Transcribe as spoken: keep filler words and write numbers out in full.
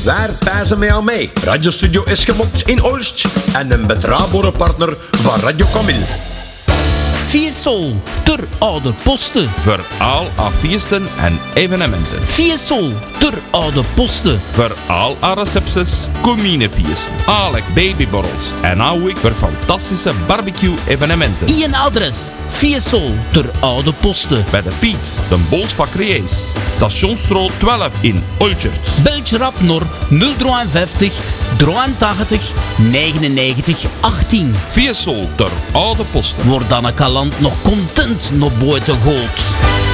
Waar pijzen mij aan mee? Radiostudio is gemokt in Oost en een betrouwbare partner van Radio Camille. Fiesol, ter oude posten. Voor al haar feesten en evenementen. Fiesol, ter oude posten. Voor al haar recepties, cominefeesten, alle babyborrels en ook voor fantastische barbecue-evenementen. Ien adres, Fiesol, ter oude posten. Bij de Piet, de Bolsbakkeries, Stationsstraat twaalf in Olchert. Beltje rap naar nul vijfenvijftig, drieëntachtig, negenennegentig, achttien. Fiesol ter oude posten. Wordt dan een kalant nog content naar buiten gehaald.